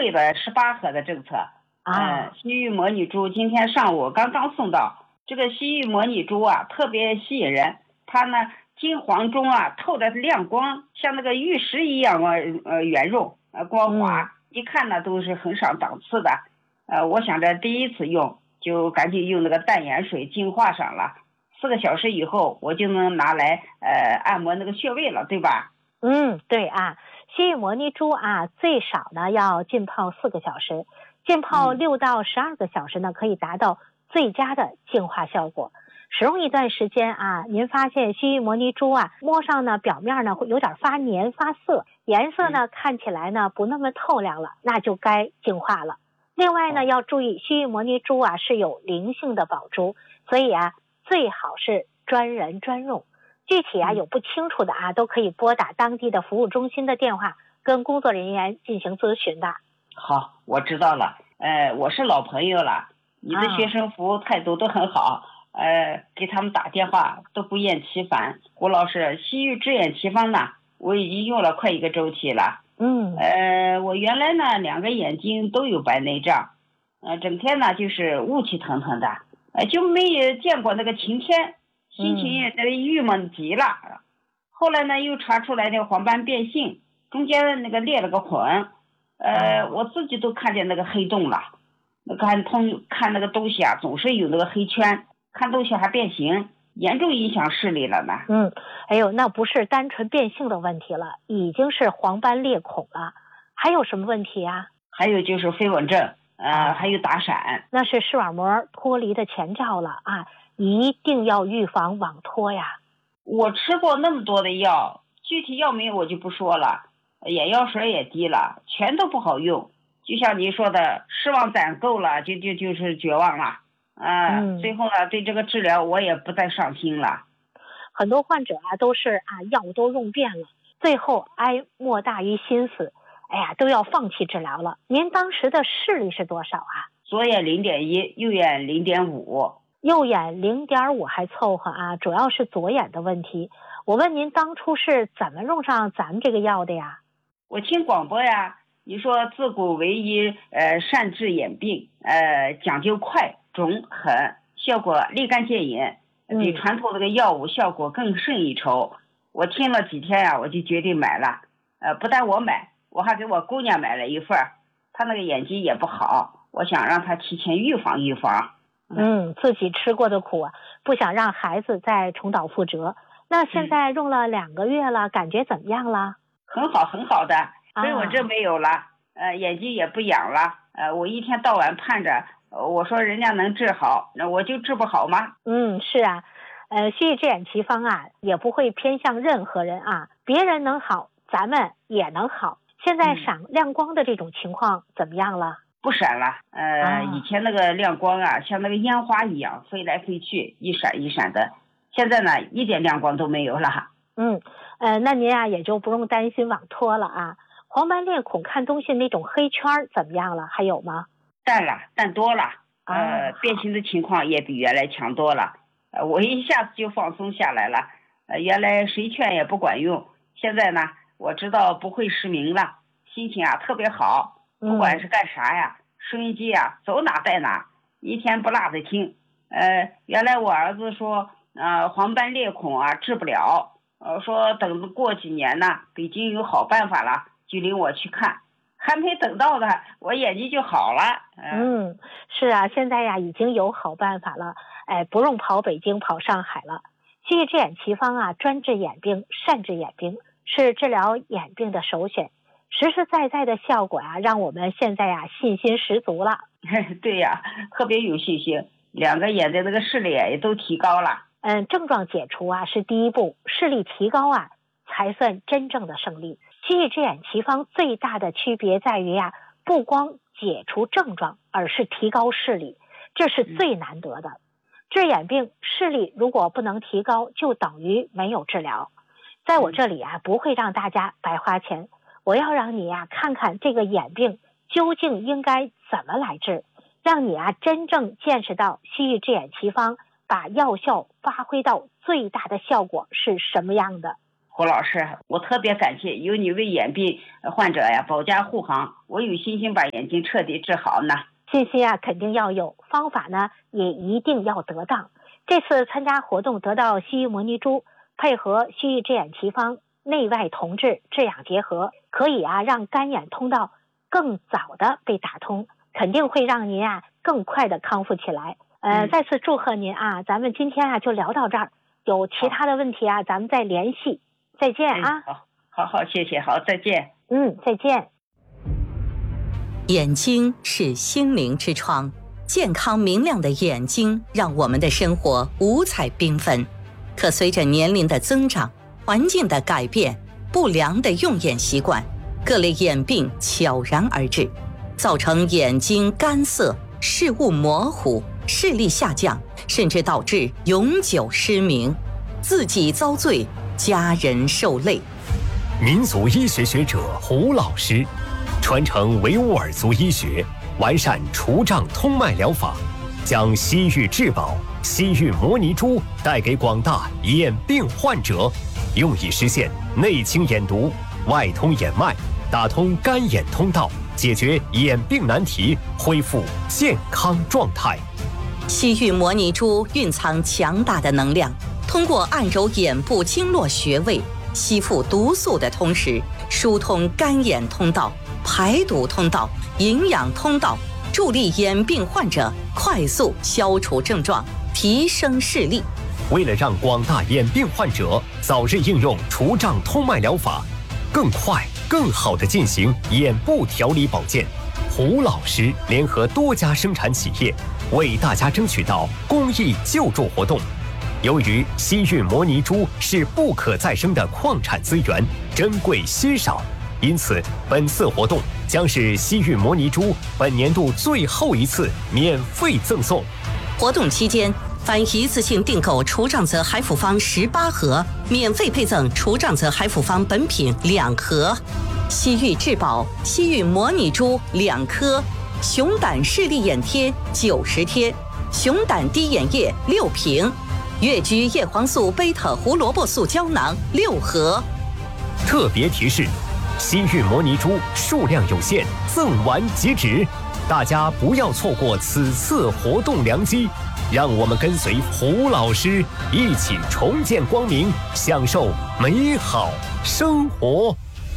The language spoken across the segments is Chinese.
惠的18盒的政策。西域魔女珠今天上午刚刚送到。这个西域魔女珠啊，特别吸引人，它呢金黄中啊透着亮光，像那个玉石一样圆润光滑，一看呢都是很上档次的。我想着第一次用就赶紧用那个淡盐水净化上了，4个小时以后我就能拿来按摩那个穴位了，对吧？ 对啊，西域魔女珠啊，最少呢要浸泡4个小时，浸泡6到12个小时呢，可以达到最佳的净化效果。使用一段时间啊，您发现西域魔女珠啊，摸上呢表面呢会有点发黏发涩，颜色呢看起来呢不那么透亮了，那就该净化了。另外呢，要注意西域魔女珠啊是有灵性的宝珠，所以啊最好是专人专用。具体啊有不清楚的啊，都可以拨打当地的服务中心的电话，跟工作人员进行咨询的。 好，我知道了。我是老朋友了，你的学生服务态度都很好。给他们打电话都不厌其烦。胡老师，西域智眼奇方呢，我已经用了快1个周期了。我原来呢2个眼睛都有白内障，整天呢就是雾气腾腾的，就没有见过那个晴天，心情也郁闷极了。后来呢又查出来那个黄斑变性，中间那个裂了个痕，我自己都看见那个黑洞了。看那个东西啊，总是有那个黑圈，看东西还变形，严重影响视力了呢。 哎呦，那不是单纯变性的问题了，已经是黄斑裂孔了。还有什么问题啊？ 还有就是飞蚊症，还有打闪。 那是视网膜脱离的前兆了啊，一定要预防网脱呀。 我吃过那么多的药，具体药名我就不说了，眼药水也滴了，全都不好用。就像你说的，失望攒够了，就是绝望了。最后呢，对这个治疗我也不再上心了。 很多患者啊，都是药都用遍了，最后哀莫大于心死，都要放弃治疗了。您当时的视力是多少啊？ 左眼0.1，右眼0.5。 右眼0.5还凑合啊，主要是左眼的问题。我问您当初是怎么用上咱们这个药的呀？ 我听广播呀，你说自古唯一善治眼病，讲究快准狠，效果立竿见影，比传统这个药物效果更胜一筹。我听了几天呀，我就决定买了。不但我买，我还给我姑娘买了一份，她那个眼睛也不好，我想让她提前预防。 自己吃过的苦啊，不想让孩子再重蹈覆辙。那现在用了2个月了，感觉怎么样了？ 很好很好的，飞蚊症没有了，眼睛也不痒了。我一天到晚盼着，我说人家能治好，那我就治不好吗？ 是啊，西域智眼奇方啊，也不会偏向任何人啊，别人能好，咱们也能好。现在闪亮光的这种情况怎么样了？ 不闪了。以前那个亮光啊，像那个烟花一样飞来飞去，一闪一闪的。现在呢，一点亮光都没有了。 那您啊也就不用担心网脱了啊。黄斑裂孔看东西那种黑圈怎么样了？还有吗？ 淡多了。变形的情况也比原来强多了。我一下子就放松下来了。原来谁劝也不管用，现在呢，我知道不会失明了，心情啊特别好。不管是干啥呀，收音机啊走哪带哪，一天不落的听。原来我儿子说黄斑裂孔啊治不了，说等过几年呢，北京有好办法了，就领我去看。还没等到呢，我眼睛就好了。 是啊，现在呀已经有好办法了，不用跑北京跑上海了。西域智眼奇方啊，专治眼病，善治眼病，是治疗眼病的首选。实实在在的效果啊，让我们现在呀信心十足了。 对呀，特别有信心，2个眼的那个视力也都提高了。 症状解除啊是第一步，视力提高啊才算真正的胜利。西域智眼奇方最大的区别在于啊，不光解除症状，而是提高视力，这是最难得的。治眼病视力如果不能提高，就等于没有治疗。在我这里啊，不会让大家白花钱。我要让你啊看看这个眼病究竟应该怎么来治，让你啊真正见识到西域智眼奇方把药效发挥到最大的效果是什么样的。 胡老师，我特别感谢有你为眼病患者呀保驾护航，我有信心把眼睛彻底治好呢。 信心啊肯定要有，方法呢也一定要得当。这次参加活动得到西域摩尼珠，配合西域治眼奇方内外同治，治养结合，可以啊让干眼通道更早的被打通，肯定会让您啊更快的康复起来。再次祝贺您啊！咱们今天啊就聊到这儿，有其他的问题啊咱们再联系。再见啊！ 好，谢谢，好，再见。 再见。 眼睛是心灵之窗，健康明亮的眼睛让我们的生活五彩缤纷。可随着年龄的增长，环境的改变，不良的用眼习惯，各类眼病悄然而至，造成眼睛干涩、视物模糊、视力下降，甚至导致永久失明，自己遭罪，家人受累。 民族医学学者胡老师传承维吾尔族医学，完善除障通脉疗法，将西域至宝、西域摩尼珠带给广大眼病患者，用以实现内清眼毒、外通眼脉，打通干眼通道，解决眼病难题，恢复健康状态。 西域摩尼珠蕴藏强大的能量，通过按揉眼部经络穴位，吸附毒素的同时，疏通干眼通道、排毒通道、营养通道，助力眼病患者快速消除症状，提升视力。 为了让广大眼病患者早日应用除障通脉疗法，更快更好地进行眼部调理保健，胡老师联合多家生产企业，为大家争取到公益救助活动。由于西域摩尼珠是不可再生的矿产资源，珍贵稀少，因此本次活动将是西域摩尼珠本年度最后一次免费赠送。 活动期间，凡一次性订购除障泽海复方18盒，免费配赠除障泽海复方本品2盒，西域至宝、西域摩尼珠2颗，熊胆视力眼贴90贴，熊胆滴眼液6瓶，越橘叶黄素贝塔胡萝卜素胶囊6盒。 特别提示：西域摩尼珠数量有限，赠完即止，大家不要错过此次活动良机。让我们跟随胡老师一起重见光明，享受美好生活。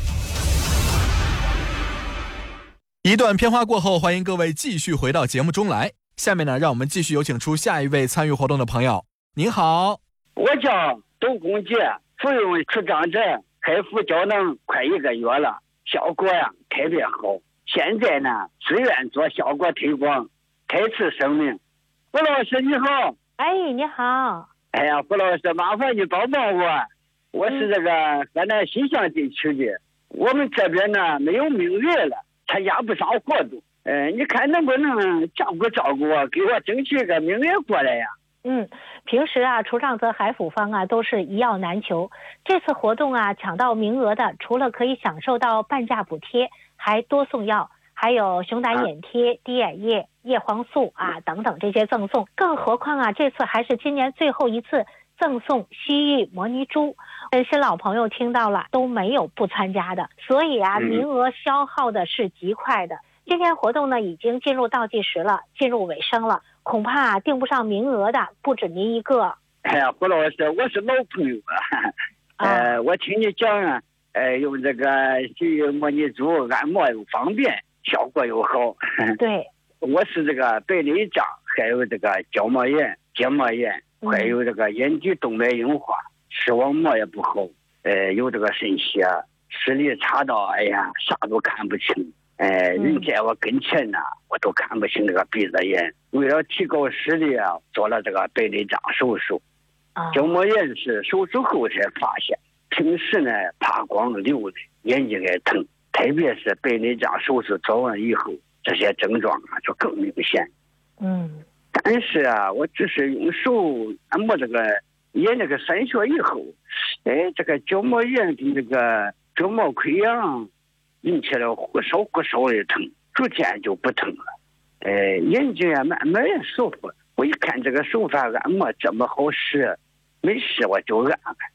一段片花过后，欢迎各位继续回到节目中来。下面呢，让我们继续有请出下一位参与活动的朋友。您好， 我叫窦公杰，服用除障者开腹胶囊快1个月了，效果呀特别好。现在呢，自愿做效果推广，开赐声明。胡老师你好。 你好。 哎呀，胡老师，麻烦你帮帮我。我是这个河南新乡地区的，我们这边呢没有名额了，参加不上活动。你看能不能照顾我，给我争取个名额过来呀？ 平时啊，除障泽海复方啊都是一药难求。这次活动啊，抢到名额的，除了可以享受到半价补贴，还多送药，还有熊胆眼贴、滴眼液、叶黄素啊等等这些赠送。更何况啊，这次还是今年最后一次赠送西域摩尼珠。新老朋友听到了都没有不参加的，所以啊，名额消耗的是极快的。今天活动呢已经进入倒计时了，进入尾声了，恐怕订不上名额的不止您一个。 哎呀，胡老师，我是老朋友啊。我听你讲啊，用这个西域摩尼珠按摩又方便，效果又好。 对， 我是这个白内障，还有这个角膜炎、结膜炎，还有这个眼底动脉硬化，视网膜也不好，有这个肾血，视力差到哎呀啥都看不清。人在我跟前呢，我都看不清这个鼻子眼。为了提高视力啊，做了这个白内障手术。角膜炎是手术后才发现，平时呢怕光流的，眼睛也疼，特别是白内障手术做完以后，这些症状啊就更明显。但是啊，我只是用手按摩这个眼这个散穴以后，这个角膜炎跟这个角膜溃疡引起了忽烧的疼，逐渐就不疼了。眼睛啊慢慢也舒服。我一看这个手法按摩这么好使，没事我就按。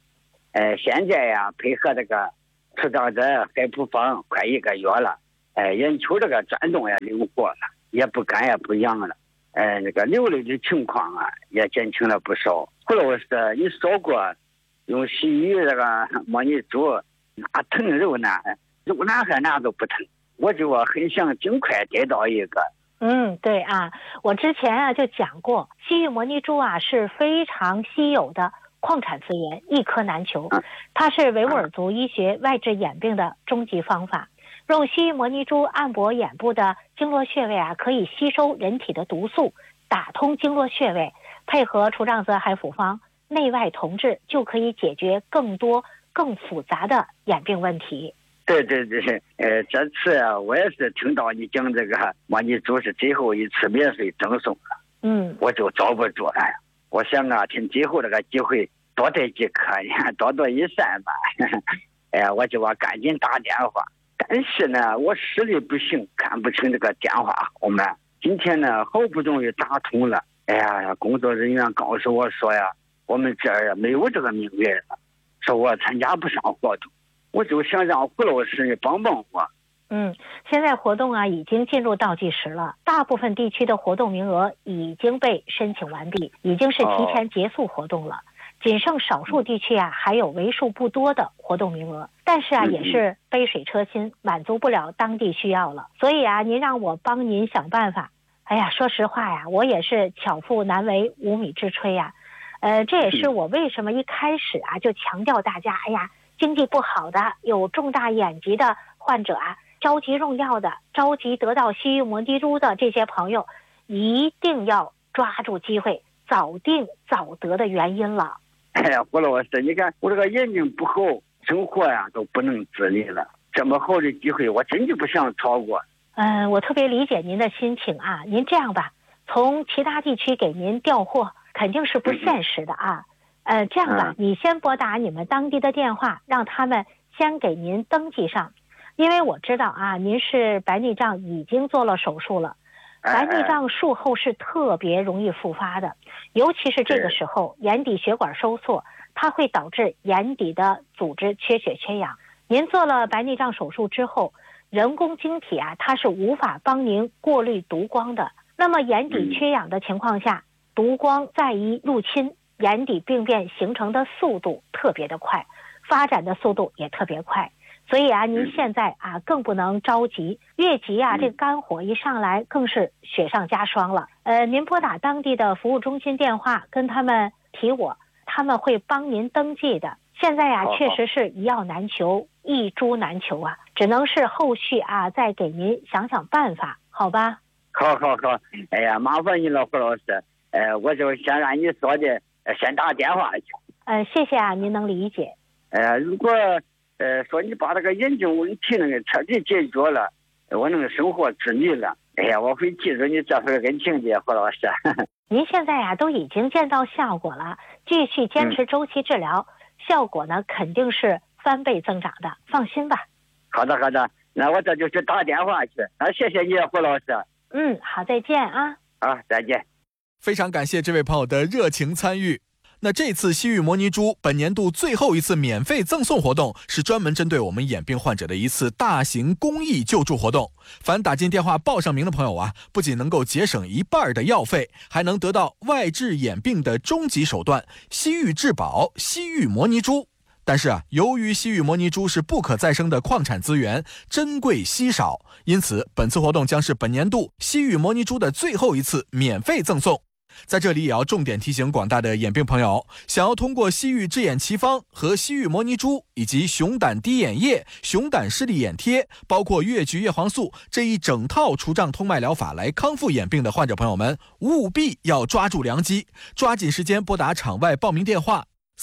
现在呀配合这个除障者海普方快1个月了，眼球这个转动也灵活了，也不干也不痒了，那个流泪的情况啊也减轻了不少。胡老师，你说过用西医这个模拟猪哪疼肉难，肉难和哪都不疼，我就很想尽快得到一个。 对啊，我之前啊就讲过，西域模拟猪啊是非常稀有的矿产资源，一颗难求。它是维吾尔族医学外治眼病的终极方法。用西域模拟猪按摩眼部的经络穴位啊，可以吸收人体的毒素，打通经络穴位，配合除障泽海辅方内外同治，就可以解决更多更复杂的眼病问题。 对，这次我也是听到你讲这个模拟猪是最后一次免费赠送了，我就遭不住了。我想啊，趁最后这个机会多得几颗，多益善吧。我就赶紧打电话，但是呢，我视力不行，看不清这个电话号码。今天呢，好不容易打通了，工作人员告诉我说呀，我们这儿没有这个名额了，说我参加不上活动。我就想让胡老师帮帮我。 现在活动啊已经进入倒计时了，大部分地区的活动名额已经被申请完毕，已经是提前结束活动了。仅剩少数地区啊还有为数不多的活动名额，但是啊也是杯水车薪，满足不了当地需要了。所以啊，您让我帮您想办法。说实话呀，我也是巧妇难为无米之炊呀。这也是我为什么一开始啊就强调大家，经济不好的、有重大眼疾的患者啊，着急用药的、着急得到西域模拟猪的这些朋友，一定要抓住机会，早定早得的原因了。 胡老师，你看我这个眼睛不好，生活呀都不能自理了，这么好的机会，我真就不想错过。 我特别理解您的心情啊。您这样吧，从其他地区给您调货肯定是不现实的啊。这样吧，你先拨打你们当地的电话，让他们先给您登记上。因为我知道啊，您是白内障已经做了手术了，白内障术后是特别容易复发的，尤其是这个时候眼底血管收缩，它会导致眼底的组织缺血缺氧。您做了白内障手术之后，人工晶体啊，它是无法帮您过滤毒光的。那么眼底缺氧的情况下，毒光再一入侵，眼底病变形成的速度特别的快，发展的速度也特别快。所以啊，您现在啊更不能着急，越急啊，这肝火一上来更是雪上加霜了。您拨打当地的服务中心电话，跟他们提我，他们会帮您登记的。现在啊，确实是一药难求，一猪难求啊，只能是后续啊再给您想想办法，好吧？ 好，麻烦你了，胡老师。我就先让你说的，先打电话去。 谢谢啊，您能理解。 如果说你把这个眼睛问题能彻底解决了，我能生活自理了，我会记住你这份恩情的，胡老师。 您现在呀都已经见到效果了，继续坚持周期治疗，效果呢肯定是翻倍增长的，放心吧。 好的，那我这就去打电话去。谢谢你，胡老师。 好，再见啊。 再见。 非常感谢这位朋友的热情参与。那这次西域模拟猪本年度最后一次免费赠送活动，是专门针对我们眼病患者的一次大型公益救助活动。凡打进电话报上名的朋友啊，不仅能够节省一半的药费，还能得到外治眼病的终极手段——西域质保西域模拟猪。但是啊，由于西域模拟猪是不可再生的矿产资源，珍贵稀少，因此本次活动将是本年度西域模拟猪的最后一次免费赠送。在这里也要重点提醒广大的眼病朋友，想要通过西域治眼奇方和西域模拟猪以及熊胆滴眼液、熊胆视力眼贴，包括越橘叶黄素这一整套除障通脉疗法来康复眼病的患者朋友们，务必要抓住良机，抓紧时间拨打场外报名电话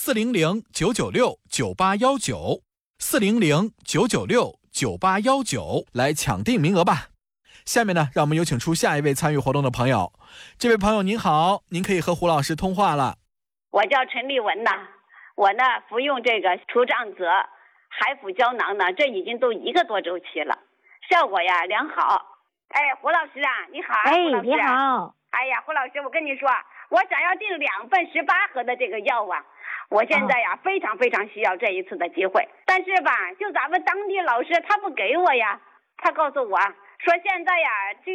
400-996-9819 400-996-9819来抢定名额吧。下面呢，让我们有请出下一位参与活动的朋友。这位朋友您好，您可以和胡老师通话了。 我叫陈丽文呐，我呢服用这个除障泽海辅胶囊呢，这已经都1个多周期了，效果呀良好。胡老师啊，你好。 你好。 胡老师，我跟你说，我想要订2份18盒的这个药啊， 我现在呀非常非常需要这一次的机会，但是吧，就咱们当地老师他不给我呀，他告诉我说现在呀